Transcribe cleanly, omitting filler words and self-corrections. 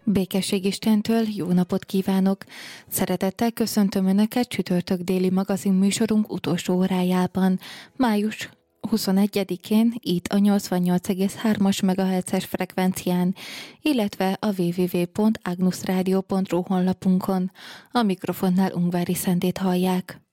Békesség Istentől, jó napot kívánok! Szeretettel köszöntöm Önöket csütörtök déli magazin műsorunk utolsó órájában. Május 21-én itt a 88,3-as MHz-es frekvencián, illetve a www.agnusradio.ru honlapunkon. A mikrofonnál Ungvári Szentét hallják.